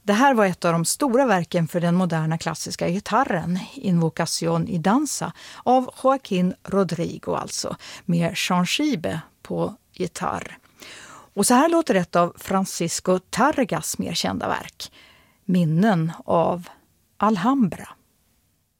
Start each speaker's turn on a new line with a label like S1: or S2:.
S1: Det här var ett av de stora verken för den moderna klassiska gitarren, Invocación y Danza, av Joaquín Rodrigo alltså, med Jean Schiebe på gitarr. Och så här låter ett av Francisco Targas mer kända verk, Minnen av Alhambra.